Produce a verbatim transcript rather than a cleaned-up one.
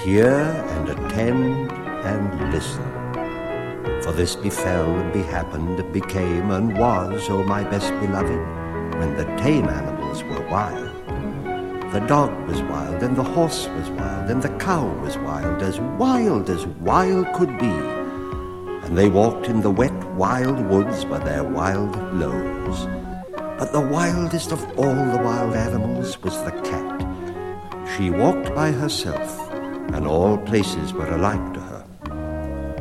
Hear and attend and listen. For this befell and behappened, became and was, O my best beloved, when the tame animals were wild. The dog was wild, and the horse was wild, and the cow was wild, as wild as wild could be. And they walked in the wet, wild woods by their wild lows. But the wildest of all the wild animals was the cat. She walked by herself, and all places were alike to her.